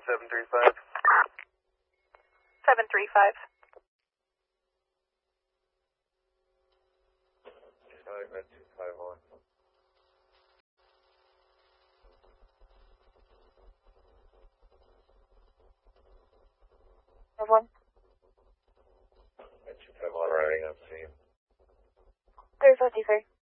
735. 735. Med 251. Everyone? Med 251 riding on scene. 353.